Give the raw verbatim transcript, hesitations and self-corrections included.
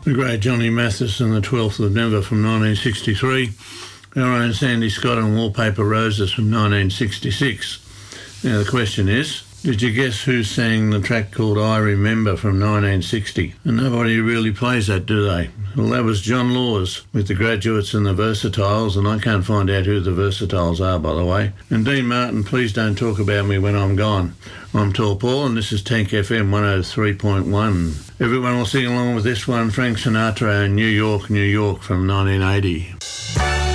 The great Johnny Mathis and the twelfth of November from nineteen sixty-three. Our own Sandy Scott and Wallpaper Roses from nineteen sixty-six. Now the question is, did you guess who sang the track called I Remember from nineteen sixty? And nobody really plays that, do they? Well, that was John Laws with the Graduates and the Versatiles, and I can't find out who the Versatiles are, by the way. And Dean Martin, please don't talk about me when I'm gone. I'm Tall Paul, and this is Tank F M one oh three point one. Everyone will sing along with this one, Frank Sinatra and New York, New York from nineteen eighty.